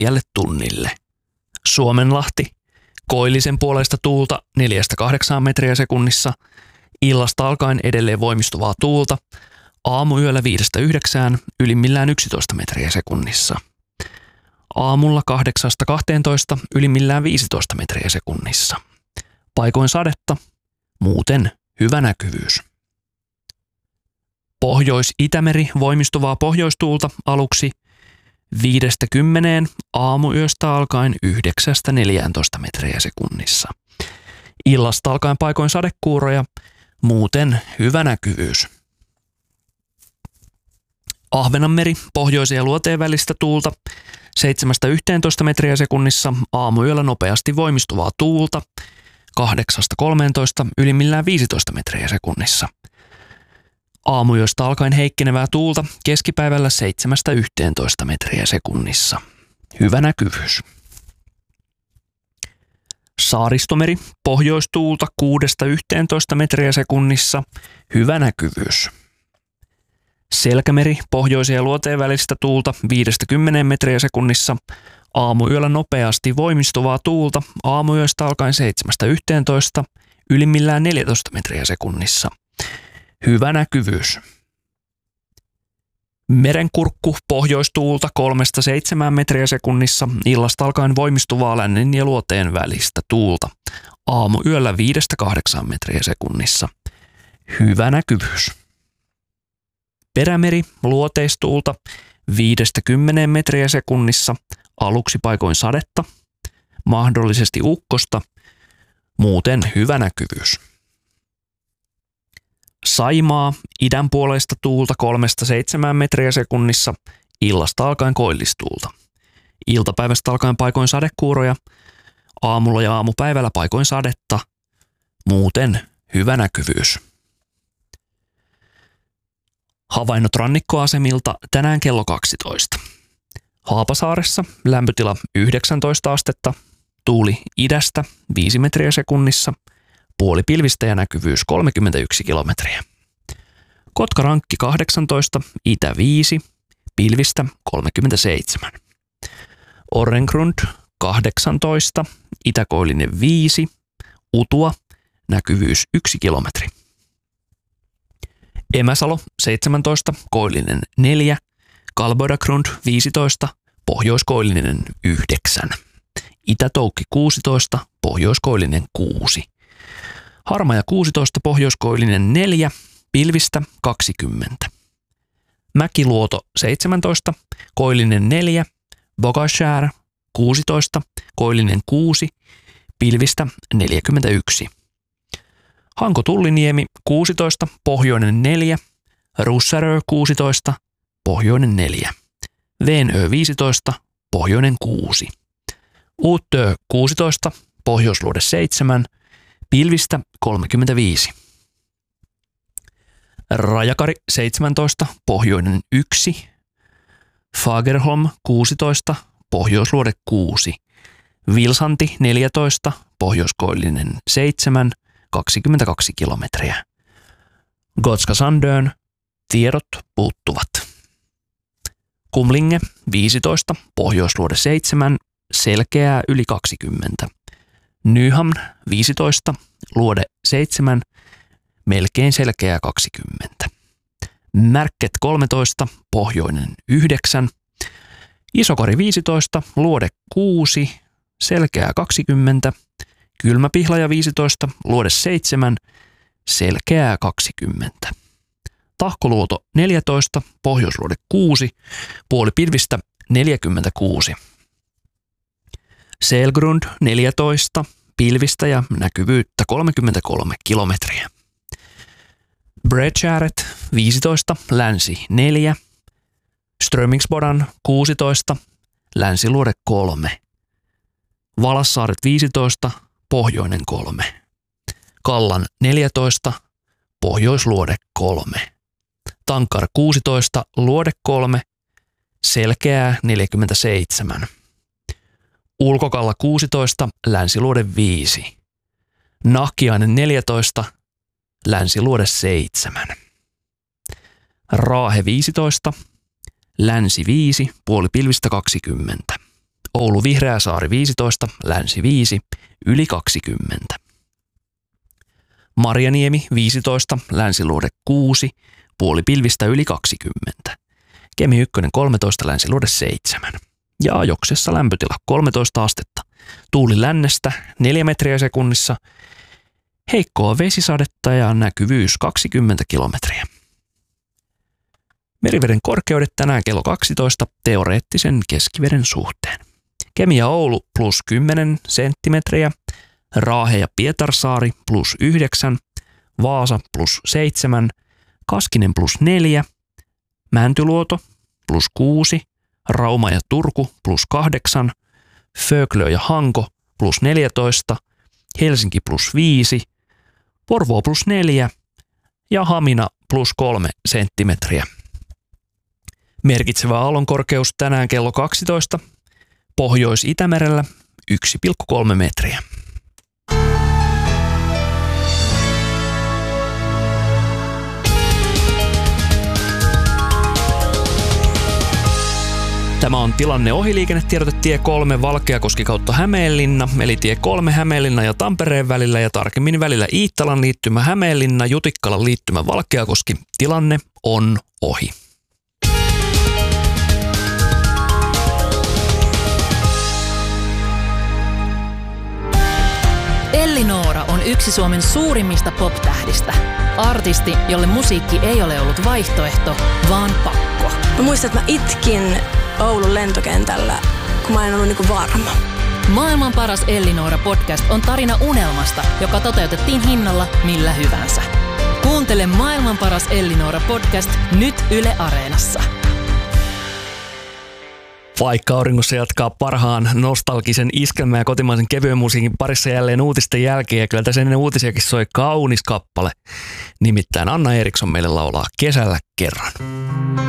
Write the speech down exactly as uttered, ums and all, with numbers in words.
neljälle tunnille. Suomenlahti, koillisen puoleista tuulta neljästä kahdeksaan metriä sekunnissa, illasta alkaen edelleen voimistuvaa tuulta, aamuyöllä viidestä yhdeksään, ylimmillään yksitoista metriä sekunnissa. Aamulla kahdeksasta kahteentoista, ylimmillään viisitoista metriä sekunnissa. Paikoin sadetta, muuten hyvä näkyvyys. Pohjois-Itämeri voimistuvaa pohjoistuulta aluksi viidestä kymmeneen, aamuyöstä alkaen yhdeksästä neljääntoista metriä sekunnissa. Illasta alkaen paikoin sadekuuroja, muuten hyvä näkyvyys. Ahvenanmeri pohjoisen ja luoteen välistä tuulta seitsemästä yhteentoista metriä sekunnissa, aamuyöllä nopeasti voimistuvaa tuulta kahdeksasta kolmeentoista, ylimmillään viisitoista metriä sekunnissa. Aamuyöstä alkaen heikkenevää tuulta keskipäivällä seitsemästä yhteentoista metriä sekunnissa. Hyvä näkyvyys. Saaristomeri pohjoistuulta kuudesta yhteentoista metriä sekunnissa. Hyvä näkyvyys. Selkämeri pohjoisen ja luoteen välistä tuulta viidestä kymmeneen metriä sekunnissa. Aamuyöllä nopeasti voimistuvaa tuulta aamuyöstä alkaen seitsemästä yhteentoista, ylimmillään neljätoista metriä sekunnissa. Hyvä näkyvyys. Merenkurkku pohjoistuulta kolmesta seitsemään metriä sekunnissa, illasta alkaen voimistuvaa lännen ja luoteen välistä tuulta. Aamuyöllä viidestä kahdeksaan metriä sekunnissa. Hyvä näkyvyys. Perämeri luoteistuulta viidestä kymmeneen metriä sekunnissa, aluksi paikoin sadetta, mahdollisesti ukkosta, muuten hyvä näkyvyys. Saimaa idänpuoleista tuulta kolmesta seitsemään metriä sekunnissa, illasta alkaen koillistuulta. Iltapäivästä alkaen paikoin sadekuuroja, aamulla ja aamupäivällä paikoin sadetta, muuten hyvä näkyvyys. Havainnot rannikkoasemilta tänään kello kaksitoista. Haapasaaressa lämpötila yhdeksäntoista astetta, tuuli idästä viisi metriä sekunnissa, puoli pilvistä ja näkyvyys kolmekymmentäyksi kilometriä. Kotkarankki kahdeksantoista, itä viisi, pilvistä kolmekymmentäseitsemän. Orrengrund kahdeksantoista, itäkoillinen viisi, utua, näkyvyys yksi kilometri. Emäsalo seitsemäntoista, koillinen neljä, Kalbodagrund viisitoista, pohjoiskoillinen yhdeksän. Itätoukki kuusitoista, pohjoiskoillinen kuusi. Harmaja kuusitoista, pohjoiskoillinen neljä, pilvistä kaksikymmentä. Mäkiluoto seitsemäntoista, koillinen neljä, Bogashär kuusitoista, koillinen kuusi, pilvistä neljäkymmentäyksi. Hanko-Tulliniemi kuusitoista, pohjoinen neljä, Russarö kuusitoista, pohjoinen neljä. Veenö viisitoista, pohjoinen kuusi. Uutö kuusitoista, pohjoisluode seitsemän, pilvistä kolmekymmentäviisi. Rajakari seitsemäntoista, pohjoinen yksi, Fagerholm kuusitoista, pohjoisluode kuusi. Vilsanti neljätoista, pohjoiskoillinen seitsemän, kaksikymmentäkaksi kilometriä. Gotska Sandön tiedot puuttuvat. Kumlinge viisitoista, pohjoisluode seitsemän, selkeää yli kaksikymmentä. Nyhamn viisitoista, luode seitsemän, melkein selkeää kaksikymmentä. Märket kolmetoista, pohjoinen yhdeksän. Isokari viisitoista, luode kuusi, selkeää kaksikymmentä. Kylmäpihlaja viisitoista, luode seitsemän, selkeää kaksikymmentä. Tahkoluoto neljätoista, pohjoisluode kuusi, puoli pilvistä neljäkymmentäkuusi. Selgrund neljätoista, pilvistä ja näkyvyyttä kolmekymmentäkolme kilometriä. Bredgäret viisitoista, länsi neljä. Strömingsbodan kuusitoista, länsiluode kolme. Valassaaret viisitoista, pohjoinen kolme. Kallan neljätoista, pohjoisluode kolme. Tankar kuusitoista, luode kolme, selkeää neljäkymmentäseitsemän. Ulkokalla kuusitoista, länsiluode viisi. Nahkiainen neljätoista, länsiluode seitsemän. Raahe viisitoista, länsi viisi, puoli pilvistä kaksikymmentä. Oulu Vihreäsaari viisitoista, Länsi viisi, yli kaksikymmentä. Marjaniemi viisitoista, Länsiluode kuusi, puoli pilvistä yli kaksikymmentä. Kemi yksi kolmetoista, Länsiluode seitsemän. Ja Ajoksessa lämpötila kolmetoista astetta. Tuuli lännestä neljä metriä sekunnissa. Heikkoa vesisadetta ja näkyvyys kaksikymmentä kilometriä. Meriveden korkeudet tänään kello kaksitoista teoreettisen keskiveden suhteen. Kemi ja Oulu plus kymmenen senttimetriä, Raahe ja Pietarsaari plus yhdeksän, Vaasa plus seitsemän, Kaskinen plus neljä, Mäntyluoto plus kuusi, Rauma ja Turku plus kahdeksan, Föglö ja Hanko plus neljätoista, Helsinki plus viisi, Porvoo plus neljä ja Hamina plus kolme senttimetriä. Merkitsevä aallonkorkeus tänään kello kaksitoista, Pohjois-Itämerellä yksi pilkku kolme metriä. Tämä on tilanne ohiliikennetiedote tie kolme Valkeakoski kautta Hämeenlinna, eli tie kolme Hämeenlinna ja Tampereen välillä ja tarkemmin välillä Iittalan liittymä Hämeenlinna, Jutikkalan liittymä Valkeakoski. Tilanne on ohi. Elli Noora on yksi Suomen suurimmista pop-tähdistä. Artisti, jolle musiikki ei ole ollut vaihtoehto, vaan pakko. Mä muistan, että mä itkin Oulun lentokentällä, kun mä en ollut niinku varma. Maailman paras Elli Noora podcast on tarina unelmasta, joka toteutettiin hinnalla millä hyvänsä. Kuuntele Maailman paras Elli Noora podcast nyt Yle Areenassa. Vaikka auringossa jatkaa parhaan nostalgisen iskelmän ja kotimaisen kevyen musiikin parissa jälleen uutisten jälkeen, ja kyllä tässä ennen uutisiakin soi kaunis kappale. Nimittäin Anna Eriksson meille laulaa Kesällä kerran.